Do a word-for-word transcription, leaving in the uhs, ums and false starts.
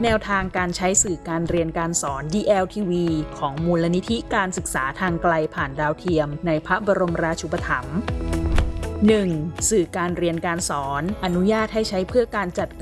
แนวทางการใช้สื่อการเรียนการสอน ดี แอล ที วี ของมูลนิธิการศึกษาทางไกลผ่านดาวเทียมในพระบรมราชูปถัมภ์ หนึ่ง. สื่อการเรียนการสอนอนุญาตให้ใช้เพื่อการจัดการ